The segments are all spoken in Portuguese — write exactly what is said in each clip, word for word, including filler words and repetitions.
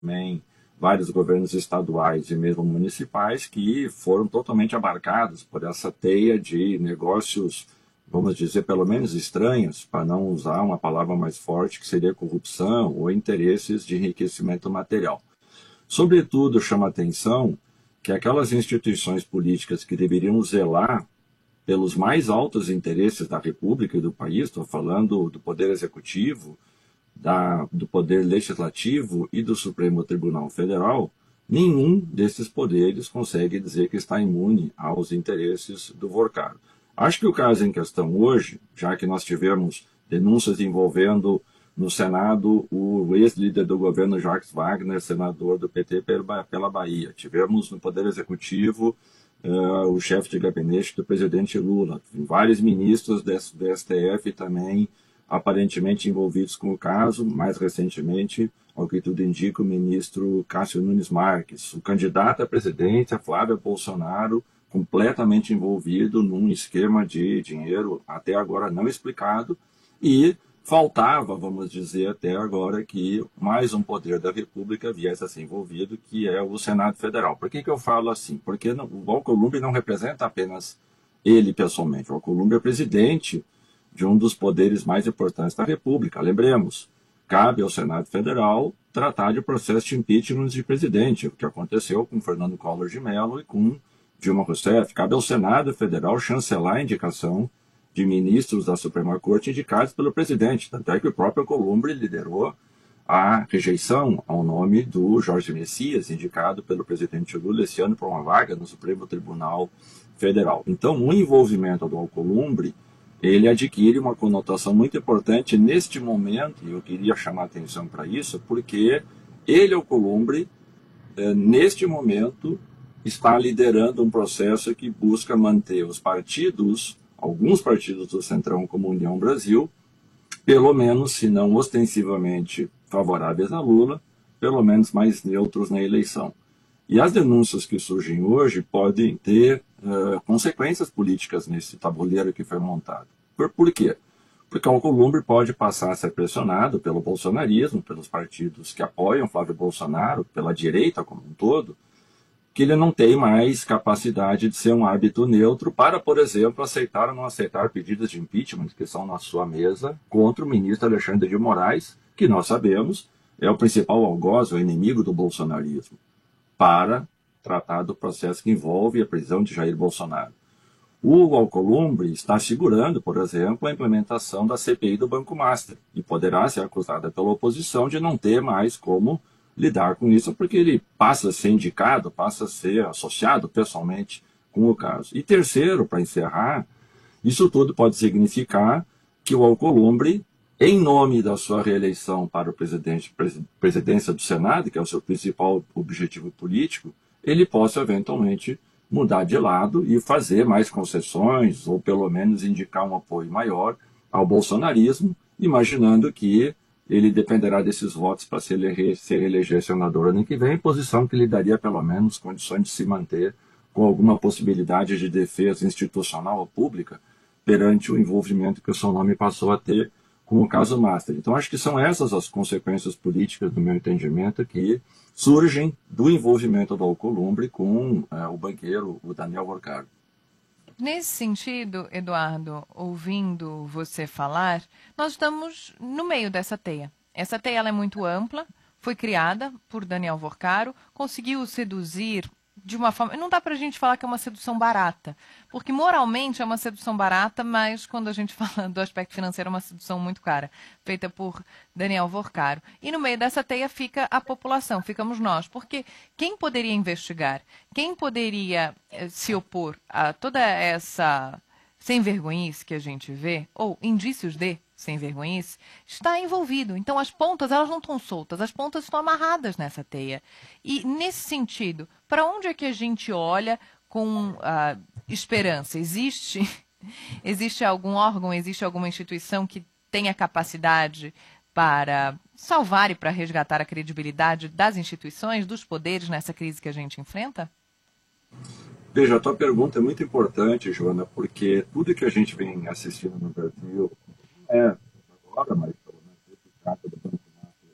também vários governos estaduais e mesmo municipais que foram totalmente abarcados por essa teia de negócios, vamos dizer, pelo menos estranhos, para não usar uma palavra mais forte, que seria corrupção ou interesses de enriquecimento material. Sobretudo, chama atenção que aquelas instituições políticas que deveriam zelar pelos mais altos interesses da República e do país, estou falando do Poder Executivo, da, do Poder Legislativo e do Supremo Tribunal Federal, nenhum desses poderes consegue dizer que está imune aos interesses do Vorcaro. Acho que o caso em questão hoje, já que nós tivemos denúncias envolvendo no Senado o ex-líder do governo Jacques Wagner, senador do P T pela Bahia, tivemos no Poder Executivo uh, o chefe de gabinete do presidente Lula, vários ministros do S T F também aparentemente envolvidos com o caso, mais recentemente, ao que tudo indica, o ministro Cássio Nunes Marques, o candidato à presidência, Flávio Bolsonaro, completamente envolvido num esquema de dinheiro até agora não explicado, e faltava, vamos dizer, até agora que mais um poder da República viesse a ser envolvido, que é o Senado Federal. Por que que eu falo assim? Porque não, o Alcolumbre não representa apenas ele pessoalmente, o Alcolumbre é presidente de um dos poderes mais importantes da República. Lembremos, cabe ao Senado Federal tratar de processo de impeachment de presidente, o que aconteceu com Fernando Collor de Mello e com Dilma Rousseff. Cabe ao Senado Federal chancelar a indicação de ministros da Suprema Corte indicados pelo presidente. Tanto é que o próprio Alcolumbre liderou a rejeição ao nome do Jorge Messias, indicado pelo presidente Lula esse ano para uma vaga no Supremo Tribunal Federal. Então, o envolvimento do Alcolumbre ele adquire uma conotação muito importante neste momento, e eu queria chamar a atenção para isso, porque ele, Alcolumbre, neste momento, está liderando um processo que busca manter os partidos, alguns partidos do Centrão, como União Brasil, pelo menos, se não ostensivamente favoráveis a Lula, pelo menos mais neutros na eleição. E as denúncias que surgem hoje podem ter uh, consequências políticas nesse tabuleiro que foi montado. Por, por quê? Porque o Alcolumbre pode passar a ser pressionado pelo bolsonarismo, pelos partidos que apoiam Flávio Bolsonaro, pela direita como um todo, que ele não tem mais capacidade de ser um árbitro neutro para, por exemplo, aceitar ou não aceitar pedidos de impeachment que são na sua mesa contra o ministro Alexandre de Moraes, que nós sabemos é o principal algoz, o inimigo do bolsonarismo, para tratar do processo que envolve a prisão de Jair Bolsonaro. O Alcolumbre está segurando, por exemplo, a implementação da C P I do Banco Master e poderá ser acusada pela oposição de não ter mais como lidar com isso, porque ele passa a ser indicado, passa a ser associado pessoalmente com o caso. E terceiro, para encerrar, isso tudo pode significar que o Alcolumbre, em nome da sua reeleição para o presidente, presidência do Senado, que é o seu principal objetivo político, ele possa eventualmente mudar de lado e fazer mais concessões, ou pelo menos indicar um apoio maior ao bolsonarismo, imaginando que ele dependerá desses votos para se eleger, se eleger senador ano que vem, posição que lhe daria pelo menos condições de se manter com alguma possibilidade de defesa institucional ou pública perante o envolvimento que o seu nome passou a ter com o caso Master. Então, acho que são essas as consequências políticas, do meu entendimento, que surgem do envolvimento do Alcolumbre com é, o banqueiro, o Daniel Vorcaro. Nesse sentido, Eduardo, ouvindo você falar, nós estamos no meio dessa teia. Essa teia ela é muito ampla, foi criada por Daniel Vorcaro, conseguiu seduzir de uma forma... Não dá para a gente falar que é uma sedução barata, porque moralmente é uma sedução barata, mas quando a gente fala do aspecto financeiro é uma sedução muito cara, feita por Daniel Vorcaro. E no meio dessa teia fica a população, ficamos nós, porque quem poderia investigar, quem poderia eh, se opor a toda essa sem-vergonhice que a gente vê, ou indícios de sem-vergonhice, está envolvido. Então as pontas elas não estão soltas, as pontas estão amarradas nessa teia. E nesse sentido, para onde é que a gente olha com uh, esperança? Existe, existe algum órgão, existe alguma instituição que tenha capacidade para salvar e para resgatar a credibilidade das instituições, dos poderes nessa crise que a gente enfrenta? Veja, a tua pergunta é muito importante, Joana, porque tudo que a gente vem assistindo no Brasil, é agora, mas pelo menos esse caso do Banco Master, eu repito,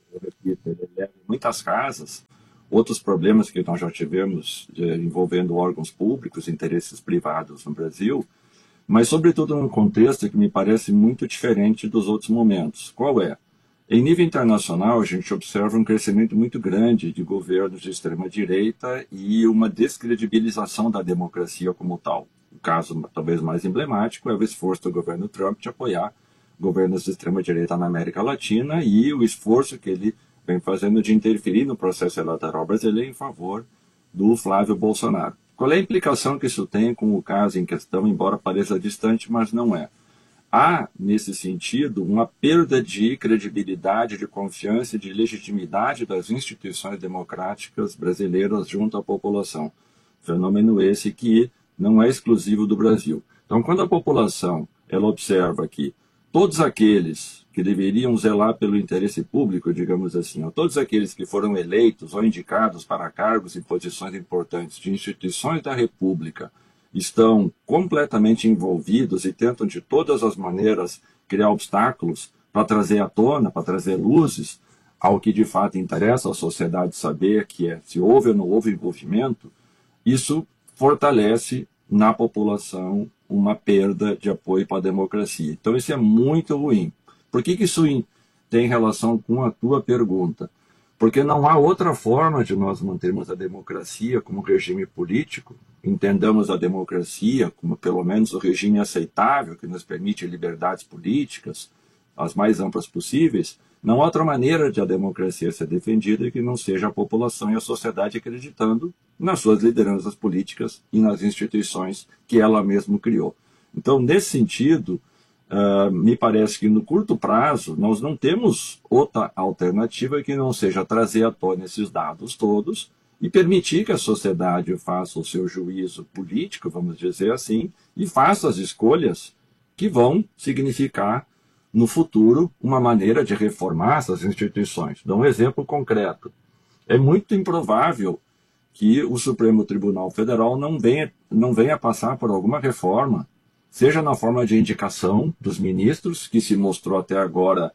dito, ele leva em muitas casas outros problemas que nós já tivemos de, envolvendo órgãos públicos, interesses privados no Brasil, mas sobretudo num contexto que me parece muito diferente dos outros momentos. Qual é? Em nível internacional, a gente observa um crescimento muito grande de governos de extrema-direita e uma descredibilização da democracia como tal. O caso talvez mais emblemático é o esforço do governo Trump de apoiar governos de extrema-direita na América Latina e o esforço que ele vem fazendo de interferir no processo eleitoral brasileiro em favor do Flávio Bolsonaro. Qual é a implicação que isso tem com o caso em questão, embora pareça distante, mas não é? Há, nesse sentido, uma perda de credibilidade, de confiança e de legitimidade das instituições democráticas brasileiras junto à população. Fenômeno esse que não é exclusivo do Brasil. Então, quando a população ela observa que todos aqueles que deveriam zelar pelo interesse público, digamos assim, ou todos aqueles que foram eleitos ou indicados para cargos e posições importantes de instituições da República estão completamente envolvidos e tentam de todas as maneiras criar obstáculos para trazer à tona, para trazer luzes ao que de fato interessa à sociedade saber, que é se houve ou não houve envolvimento, isso fortalece na população uma perda de apoio para a democracia. Então isso é muito ruim. Por que que isso tem relação com a tua pergunta? Porque não há outra forma de nós mantermos a democracia como regime político, entendamos a democracia como pelo menos o regime aceitável, que nos permite liberdades políticas, as mais amplas possíveis. Não há outra maneira de a democracia ser defendida que não seja a população e a sociedade acreditando nas suas lideranças políticas e nas instituições que ela mesma criou. Então, nesse sentido, uh, me parece que no curto prazo nós não temos outra alternativa que não seja trazer à tona esses dados todos e permitir que a sociedade faça o seu juízo político, vamos dizer assim, e faça as escolhas que vão significar no futuro uma maneira de reformar essas instituições. Dou um exemplo concreto. É muito improvável que o Supremo Tribunal Federal não venha, não venha passar por alguma reforma, seja na forma de indicação dos ministros, que se mostrou até agora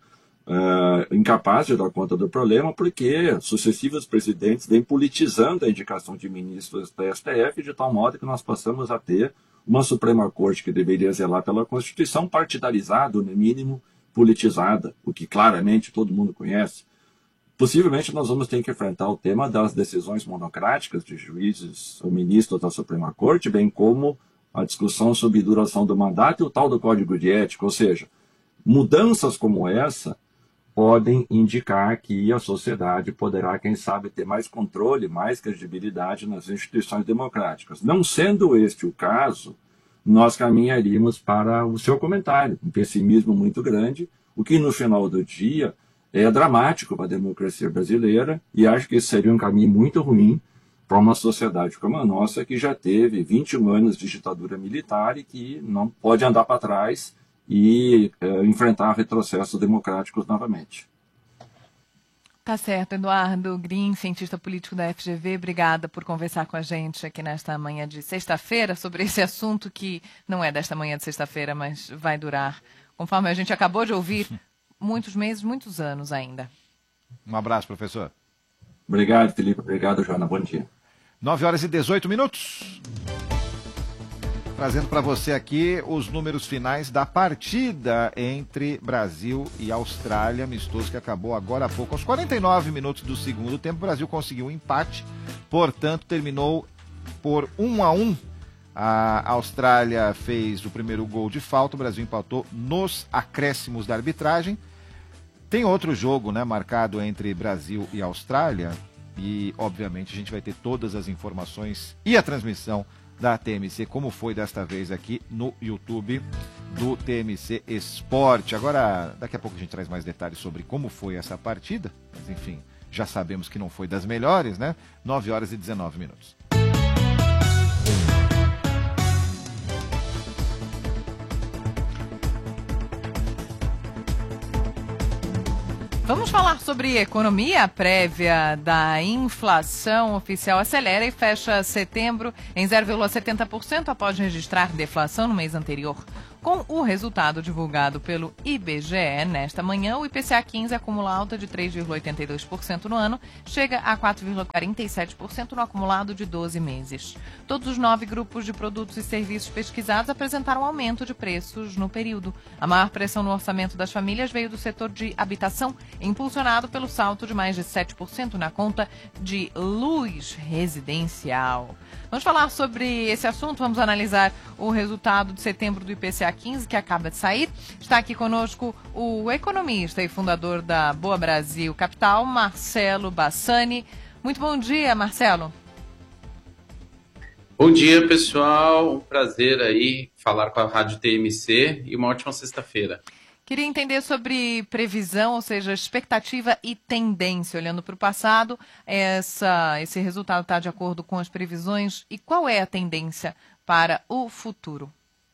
uh, incapaz de dar conta do problema, porque sucessivos presidentes vêm politizando a indicação de ministros da S T F, de tal modo que nós passamos a ter uma Suprema Corte que deveria zelar pela Constituição partidarizada, no mínimo politizada, o que claramente todo mundo conhece. Possivelmente nós vamos ter que enfrentar o tema das decisões monocráticas de juízes ou ministros da Suprema Corte, bem como a discussão sobre duração do mandato e o tal do Código de Ética. Ou seja, mudanças como essa podem indicar que a sociedade poderá, quem sabe, ter mais controle, mais credibilidade nas instituições democráticas. Não sendo este o caso, nós caminharíamos para o seu comentário, um pessimismo muito grande, o que no final do dia é dramático para a democracia brasileira, e acho que esse seria um caminho muito ruim para uma sociedade como a nossa, que já teve vinte e um anos de ditadura militar e que não pode andar para trás e é, enfrentar retrocessos democráticos novamente. Tá certo, Eduardo Green, cientista político da F G V, obrigada por conversar com a gente aqui nesta manhã de sexta-feira sobre esse assunto que não é desta manhã de sexta-feira, mas vai durar, conforme a gente acabou de ouvir, muitos meses, muitos anos ainda. Um abraço, professor. Obrigado, Felipe. Obrigado, Joana. Bom dia. nove horas e dezoito minutos. Trazendo para você aqui os números finais da partida entre Brasil e Austrália, amistoso que acabou agora há pouco. Aos quarenta e nove minutos do segundo tempo, o Brasil conseguiu um empate, portanto terminou por um a um. A Austrália fez o primeiro gol de falta, o Brasil empatou nos acréscimos da arbitragem. Tem outro jogo, né, marcado entre Brasil e Austrália e, obviamente, a gente vai ter todas as informações e a transmissão da T M C, como foi desta vez aqui no YouTube do T M C Esporte. Agora, daqui a pouco a gente traz mais detalhes sobre como foi essa partida, mas enfim, já sabemos que não foi das melhores, né? nove horas e dezenove minutos. Vamos falar sobre economia. A prévia da inflação oficial acelera e fecha setembro em zero vírgula setenta por cento após registrar deflação no mês anterior. Com o resultado divulgado pelo I B G E nesta manhã, o I P C A quinze acumula alta de três vírgula oitenta e dois por cento no ano, chega a quatro vírgula quarenta e sete por cento no acumulado de doze meses. Todos os nove grupos de produtos e serviços pesquisados apresentaram aumento de preços no período. A maior pressão no orçamento das famílias veio do setor de habitação, impulsionado pelo salto de mais de sete por cento na conta de luz residencial. Vamos falar sobre esse assunto, vamos analisar o resultado de setembro do I P C A quinze, que acaba de sair. Está aqui conosco o economista e fundador da Boa Brasil Capital, Marcelo Bassani. Muito bom dia, Marcelo. Bom dia, pessoal. Um prazer aí falar com a Rádio T M C e uma ótima sexta-feira. Queria entender sobre previsão, ou seja, expectativa e tendência. Olhando para o passado, essa, esse resultado está de acordo com as previsões. E qual é a tendência para o futuro?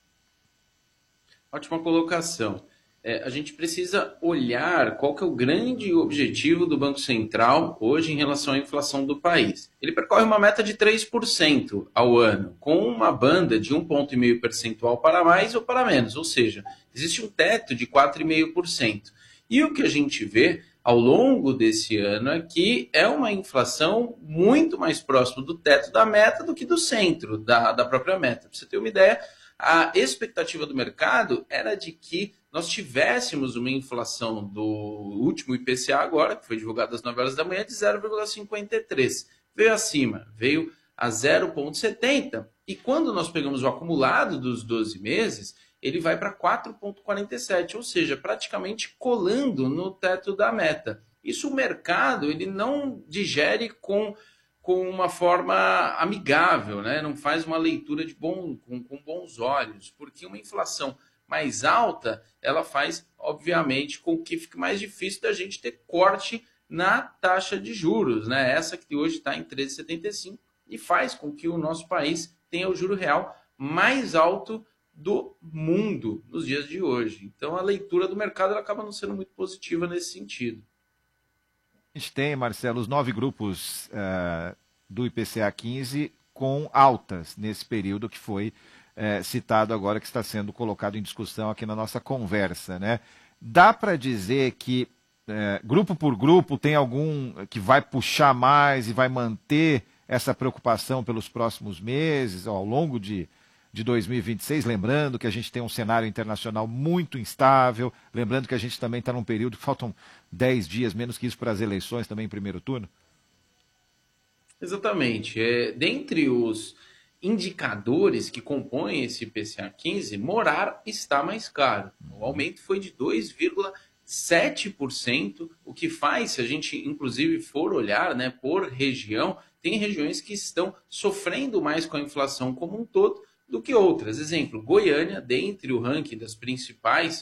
Ótima colocação. É, a gente precisa olhar qual que é o grande objetivo do Banco Central hoje em relação à inflação do país. Ele percorre uma meta de três por cento ao ano, com uma banda de um vírgula cinco ponto percentual para mais ou para menos, ou seja, existe um teto de quatro vírgula cinco por cento. E o que a gente vê ao longo desse ano é que é uma inflação muito mais próxima do teto da meta do que do centro da, da própria meta. Para você ter uma ideia, a expectativa do mercado era de que nós tivéssemos uma inflação do último I P C A agora, que foi divulgado às nove horas da manhã, de zero vírgula cinquenta e três. Veio acima, veio a zero vírgula setenta. E quando nós pegamos o acumulado dos doze meses, ele vai para quatro vírgula quarenta e sete, ou seja, praticamente colando no teto da meta. Isso o mercado ele não digere com, com uma forma amigável, né? Não faz uma leitura de bom, com, com bons olhos, porque uma inflação mais alta, ela faz, obviamente, com que fique mais difícil da gente ter corte na taxa de juros, né? Essa que hoje está em treze vírgula setenta e cinco e faz com que o nosso país tenha o juro real mais alto do mundo nos dias de hoje. Então, a leitura do mercado ela acaba não sendo muito positiva nesse sentido. A gente tem, Marcelo, os nove grupos uh, do I P C A quinze com altas nesse período que foi É, citado agora, que está sendo colocado em discussão aqui na nossa conversa, né? Dá para dizer que é, grupo por grupo tem algum que vai puxar mais e vai manter essa preocupação pelos próximos meses, ó, ao longo de, de dois mil e vinte e seis, lembrando que a gente tem um cenário internacional muito instável, lembrando que a gente também está num período que faltam dez dias, menos que isso, para as eleições também em primeiro turno? Exatamente. É, dentre os indicadores que compõem esse I P C A quinze, morar está mais caro. O aumento foi de dois vírgula sete por cento, o que faz, se a gente inclusive for olhar, né, por região, tem regiões que estão sofrendo mais com a inflação como um todo do que outras. Exemplo, Goiânia, dentre o ranking das principais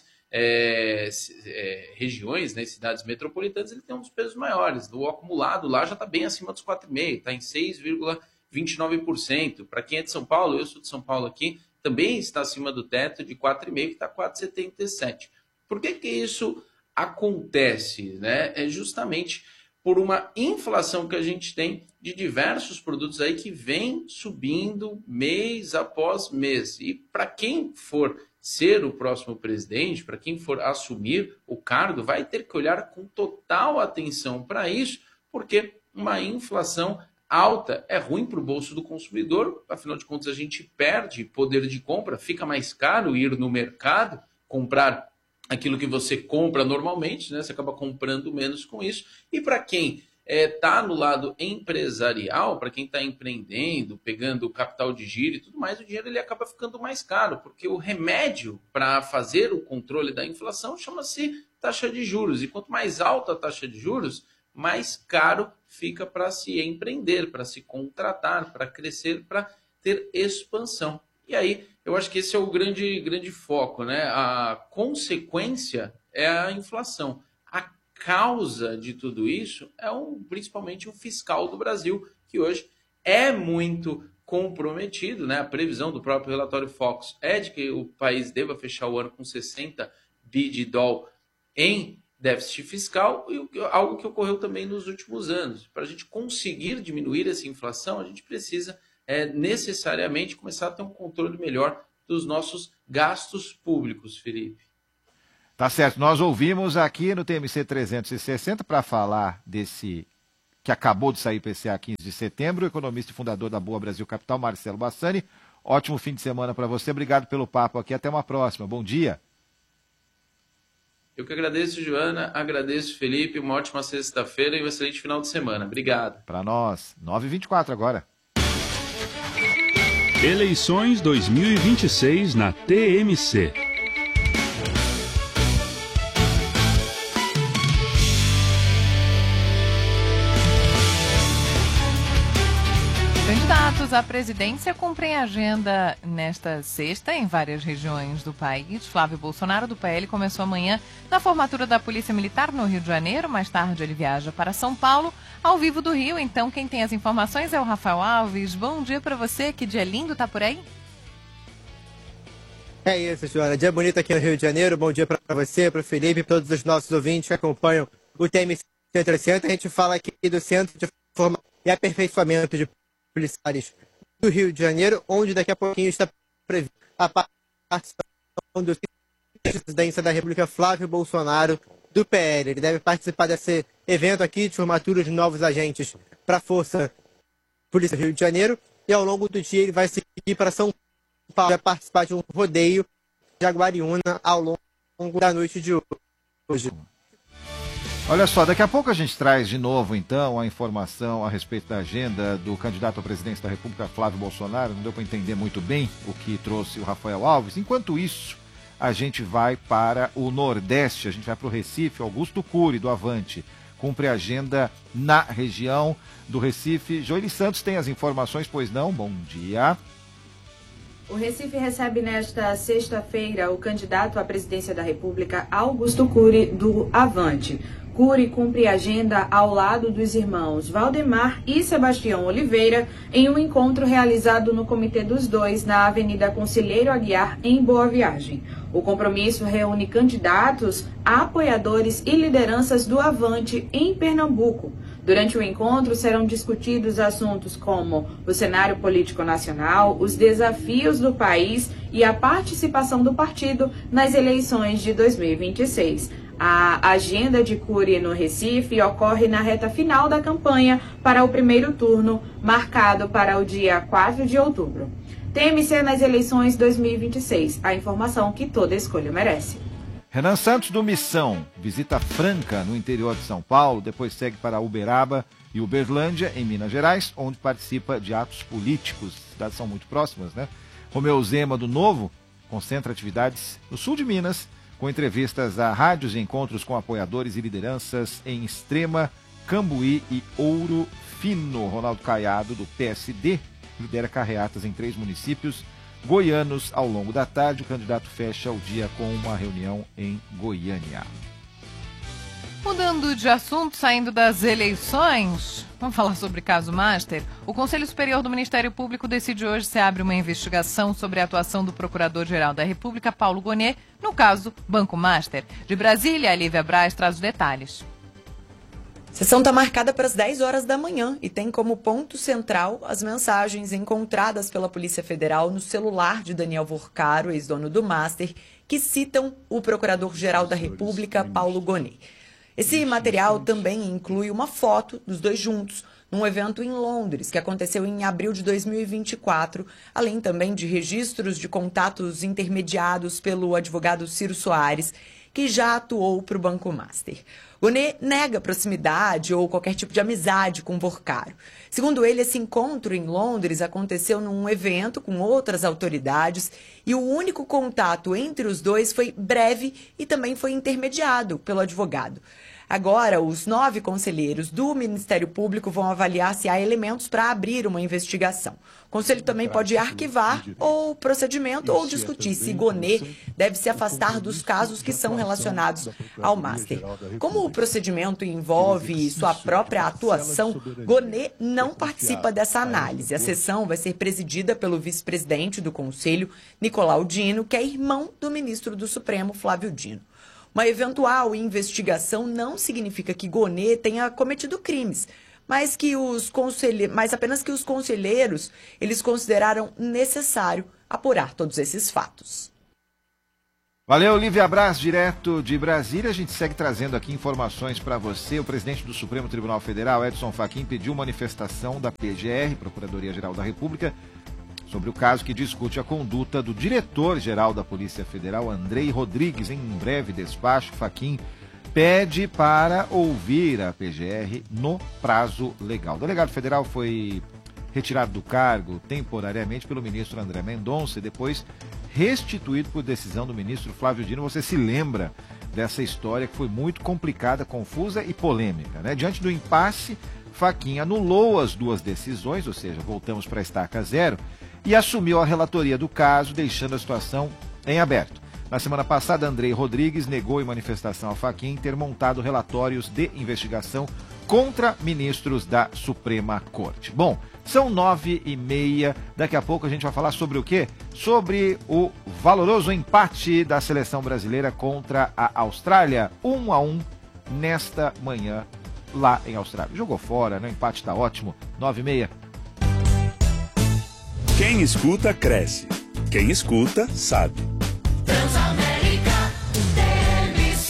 é, é, regiões, né, cidades metropolitanas, ele tem um dos pesos maiores. O acumulado lá já está bem acima dos quatro vírgula cinco por cento, está em seis vírgula vinte e nove por cento. Para quem é de São Paulo, eu sou de São Paulo aqui, também está acima do teto de quatro vírgula cinco por cento, que está quatro vírgula setenta e sete por cento. Por que que isso acontece? Né? É justamente por uma inflação que a gente tem de diversos produtos aí que vem subindo mês após mês. E para quem for ser o próximo presidente, para quem for assumir o cargo, vai ter que olhar com total atenção para isso, porque uma inflação alta é ruim para o bolso do consumidor, afinal de contas a gente perde poder de compra, fica mais caro ir no mercado, comprar aquilo que você compra normalmente, né? Você acaba comprando menos com isso. E para quem está é, no lado empresarial, para quem está empreendendo, pegando capital de giro e tudo mais, o dinheiro ele acaba ficando mais caro, porque o remédio para fazer o controle da inflação chama-se taxa de juros. E quanto mais alta a taxa de juros, mais caro fica para se empreender, para se contratar, para crescer, para ter expansão. E aí, eu acho que esse é o grande, grande foco, né? A consequência é a inflação. A causa de tudo isso é um, principalmente o fiscal do Brasil, que hoje é muito comprometido, né? A previsão do próprio relatório Fox é de que o país deva fechar o ano com sessenta bi de dólar em déficit fiscal, e algo que ocorreu também nos últimos anos. Para a gente conseguir diminuir essa inflação, a gente precisa é, necessariamente começar a ter um controle melhor dos nossos gastos públicos, Felipe. Tá certo. Nós ouvimos aqui no T M C trezentos e sessenta para falar desse que acabou de sair P C A quinze de setembro, o economista e fundador da Boa Brasil Capital, Marcelo Bassani. Ótimo fim de semana para você. Obrigado pelo papo aqui. Até uma próxima. Bom dia. Eu que agradeço, Joana. Agradeço, Felipe. Uma ótima sexta-feira e um excelente final de semana. Obrigado. Para nós. nove e vinte e quatro agora. Eleições dois mil e vinte e seis na T M C. Candidatos à presidência cumprem agenda nesta sexta em várias regiões do país. Flávio Bolsonaro, do P L, começou amanhã na formatura da Polícia Militar no Rio de Janeiro. Mais tarde ele viaja para São Paulo, ao vivo do Rio. Então quem tem as informações é o Rafael Alves. Bom dia para você, que dia lindo, tá por aí? É isso, Joana. Dia bonito aqui no Rio de Janeiro. Bom dia para você, para o Felipe e para todos os nossos ouvintes que acompanham o T M C trezentos. A gente fala aqui do Centro de Formação e Aperfeiçoamento de Policiais do Rio de Janeiro, onde daqui a pouquinho está prevista a participação do presidente da República, Flávio Bolsonaro, do P L. Ele deve participar desse evento aqui de formatura de novos agentes para a Força Polícia do Rio de Janeiro, e ao longo do dia ele vai seguir para São Paulo, vai participar de um rodeio de Jaguariúna ao longo da noite de hoje. Olha só, daqui a pouco a gente traz de novo, então, a informação a respeito da agenda do candidato à presidência da República, Flávio Bolsonaro. Não deu para entender muito bem o que trouxe o Rafael Alves. Enquanto isso, a gente vai para o Nordeste, a gente vai para o Recife. Augusto Cury, do Avante, cumpre a agenda na região do Recife. Joeli Santos tem as informações, pois não? Bom dia. O Recife recebe nesta sexta-feira o candidato à presidência da República, Augusto Cury, do Avante. Cury cumpre agenda ao lado dos irmãos Valdemar e Sebastião Oliveira em um encontro realizado no Comitê dos Dois, na Avenida Conselheiro Aguiar, em Boa Viagem. O compromisso reúne candidatos, apoiadores e lideranças do Avante em Pernambuco. Durante o encontro serão discutidos assuntos como o cenário político nacional, os desafios do país e a participação do partido nas eleições de dois mil e vinte e seis. A agenda de Cury no Recife ocorre na reta final da campanha para o primeiro turno, marcado para o dia quatro de outubro. T M C nas eleições dois mil e vinte e seis, a informação que toda escolha merece. Renan Santos, do Missão, visita Franca, no interior de São Paulo, depois segue para Uberaba e Uberlândia, em Minas Gerais, onde participa de atos políticos. As cidades são muito próximas, né? Romeu Zema, do Novo, concentra atividades no sul de Minas, com entrevistas a rádios e encontros com apoiadores e lideranças em Extrema, Cambuí e Ouro Fino. Ronaldo Caiado, do P S D, lidera carreatas em três municípios goianos. Ao longo da tarde, o candidato fecha o dia com uma reunião em Goiânia. Mudando de assunto, saindo das eleições, vamos falar sobre caso Master. O Conselho Superior do Ministério Público decide hoje se abre uma investigação sobre a atuação do Procurador-Geral da República, Paulo Gonet, no caso Banco Master. De Brasília, a Lívia Braz traz os detalhes. A sessão está marcada para as dez horas da manhã e tem como ponto central as mensagens encontradas pela Polícia Federal no celular de Daniel Vorcaro, ex-dono do Master, que citam o Procurador-Geral da República, Paulo Gonet. Esse material também inclui uma foto dos dois juntos, num evento em Londres, que aconteceu em abril de dois mil e vinte e quatro, além também de registros de contatos intermediados pelo advogado Ciro Soares, que já atuou para o Banco Master. Gonet nega proximidade ou qualquer tipo de amizade com Vorcaro. Segundo ele, esse encontro em Londres aconteceu num evento com outras autoridades e o único contato entre os dois foi breve e também foi intermediado pelo advogado. Agora, os nove conselheiros do Ministério Público vão avaliar se há elementos para abrir uma investigação. O Conselho também pode arquivar o procedimento ou discutir se Gonet deve se afastar dos casos que são relacionados ao Master. Como o procedimento envolve sua própria atuação, Gonet não participa dessa análise. A sessão vai ser presidida pelo vice-presidente do Conselho, Nicolau Dino, que é irmão do ministro do Supremo, Flávio Dino. Uma eventual investigação não significa que Gonet tenha cometido crimes, mas que os conselhe... mas apenas que os conselheiros eles consideraram necessário apurar todos esses fatos. Valeu, Lívia Braz, direto de Brasília. A gente segue trazendo aqui informações para você. O presidente do Supremo Tribunal Federal, Edson Fachin, pediu manifestação da P G R, Procuradoria-Geral da República, sobre o caso que discute a conduta do diretor-geral da Polícia Federal, Andrei Rodrigues. Em breve despacho, Fachin pede para ouvir a P G R no prazo legal. O delegado federal foi retirado do cargo temporariamente pelo ministro André Mendonça e depois restituído por decisão do ministro Flávio Dino. Você se lembra dessa história que foi muito complicada, confusa e polêmica, né? Diante do impasse, Fachin anulou as duas decisões, ou seja, voltamos para a estaca zero, e assumiu a relatoria do caso, deixando a situação em aberto. Na semana passada, Andrei Rodrigues negou em manifestação a Fachin ter montado relatórios de investigação contra ministros da Suprema Corte. Bom, são nove e meia, daqui a pouco a gente vai falar sobre o quê? Sobre o valoroso empate da seleção brasileira contra a Austrália, um a um nesta manhã lá em Austrália. Jogou fora, né? O empate está ótimo, nove e meia. Quem escuta, cresce. Quem escuta, sabe. Transamérica T M C.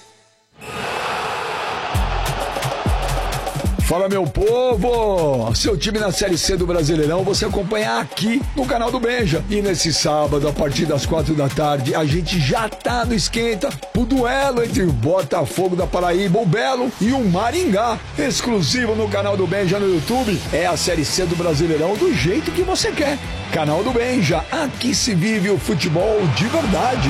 Fala, meu povo! Seu time na Série C do Brasileirão você acompanha aqui no canal do Benja. E nesse sábado, a partir das quatro da tarde, a gente já tá no esquenta o duelo entre o Botafogo da Paraíba, o Belo, e o Maringá. Exclusivo no canal do Benja no YouTube. É a Série C do Brasileirão do jeito que você quer. Canal do Benja, aqui se vive o futebol de verdade.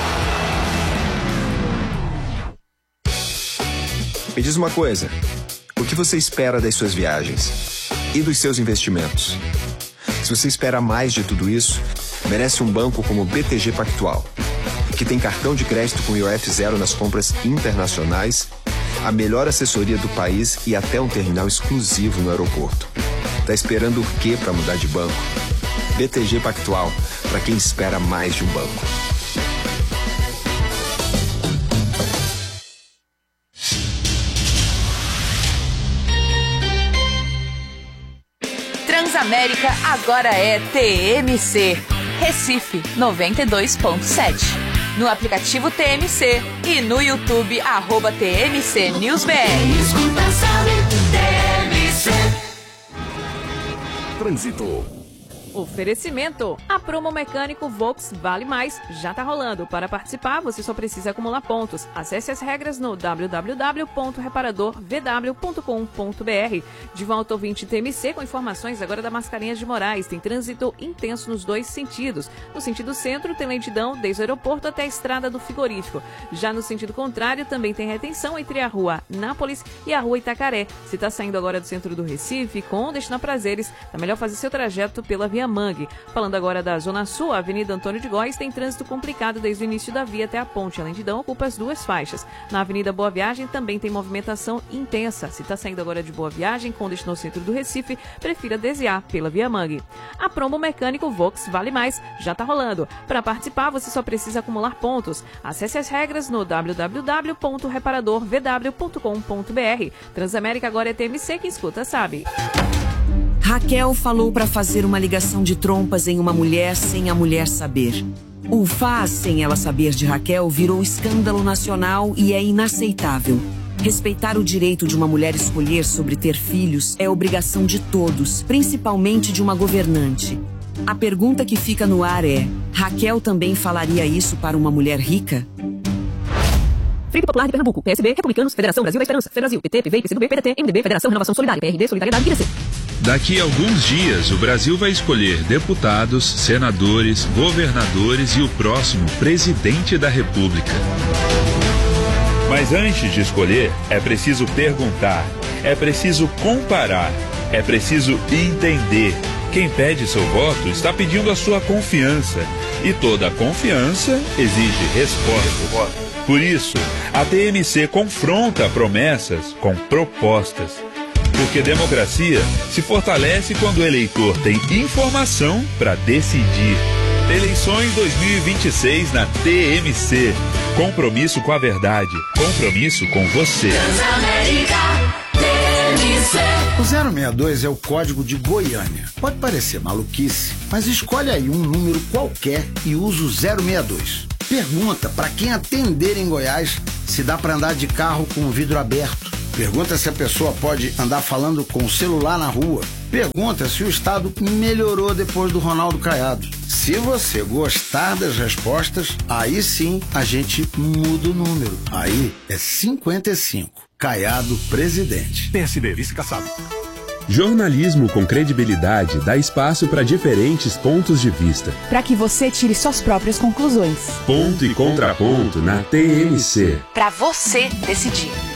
Me diz uma coisa. O que você espera das suas viagens? E dos seus investimentos? Se você espera mais de tudo isso, merece um banco como o B T G Pactual, que tem cartão de crédito com I O F zero nas compras internacionais, a melhor assessoria do país e até um terminal exclusivo no aeroporto. Tá esperando o quê para mudar de banco? B T G Pactual, para quem espera mais de um banco. Transamérica agora é T M C. Recife noventa e dois ponto sete. No aplicativo T M C e no YouTube, arroba T M C News B R. Escuta, sabe, T M C. Trânsito. Oferecimento. A promo mecânico Volks Vale Mais já tá rolando. Para participar, você só precisa acumular pontos. Acesse as regras no w w w ponto reparador v w ponto com ponto b r. De volta ao vinte T M C com informações agora da Mascarenhas de Moraes. Tem trânsito intenso nos dois sentidos. No sentido centro, tem lentidão desde o aeroporto até a estrada do frigorífico. Já no sentido contrário, também tem retenção entre a rua Nápoles e a rua Itacaré. Se tá saindo agora do centro do Recife, com destino a Prazeres, tá melhor fazer seu trajeto pela via Mangue. Falando agora da Zona Sul, a Avenida Antônio de Góes tem trânsito complicado desde o início da via até a ponte. A lentidão ocupa as duas faixas. Na Avenida Boa Viagem também tem movimentação intensa. Se está saindo agora de Boa Viagem, com destino ao centro do Recife, prefira desviar pela via Mangue. A promo mecânico Volks Vale Mais já está rolando. Para participar, você só precisa acumular pontos. Acesse as regras no w w w ponto reparador v w ponto com ponto b r. Transamérica agora é T M C, que escuta sabe. Raquel falou para fazer uma ligação de trompas em uma mulher sem a mulher saber. O faz sem ela saber de Raquel virou escândalo nacional e é inaceitável. Respeitar o direito de uma mulher escolher sobre ter filhos é obrigação de todos, principalmente de uma governante. A pergunta que fica no ar é: Raquel também falaria isso para uma mulher rica? Frente Popular de Pernambuco, P S B, Republicanos, Federação Brasil da Esperança, Federação, P T, P V, P C do B, P D T, M D B, Federação Renovação Solidária, P R D, Solidariedade e P D C. Daqui a alguns dias, o Brasil vai escolher deputados, senadores, governadores e o próximo presidente da República. Mas antes de escolher, é preciso perguntar, é preciso comparar, é preciso entender. Quem pede seu voto está pedindo a sua confiança. E toda confiança exige resposta. Por isso, a T M C confronta promessas com propostas. Porque democracia se fortalece quando o eleitor tem informação para decidir. Eleições dois mil e vinte e seis na T M C. Compromisso com a verdade. Compromisso com você. Transamérica T M C. O zero seis dois é o código de Goiânia. Pode parecer maluquice, mas escolhe aí um número qualquer e usa o zero seis dois. Pergunta para quem atender em Goiás se dá para andar de carro com o vidro aberto. Pergunta se a pessoa pode andar falando com o celular na rua. Pergunta se o estado melhorou depois do Ronaldo Caiado. Se você gostar das respostas, aí sim a gente muda o número. Aí é cinquenta e cinco. Caiado presidente. P S D, vice caçado. Jornalismo com credibilidade dá espaço para diferentes pontos de vista. Para que você tire suas próprias conclusões. Ponto e contraponto na T M C. Para você decidir.